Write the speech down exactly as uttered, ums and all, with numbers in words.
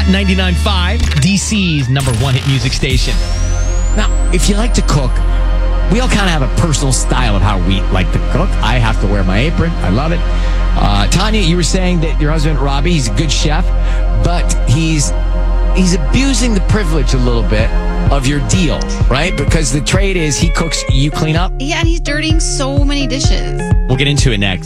Hot ninety-nine point five, D C's number one hit music station. Now, if you like to cook, we all kind of have a personal style of how we like to cook. I have to wear my apron. I love it. Uh, Tanya, you were saying that your husband, Robbie, he's a good chef, but he's he's abusing the privilege a little bit of your deal, right? Because the trade is he cooks, you clean up. Yeah, and he's dirtying so many dishes. We'll get into it next.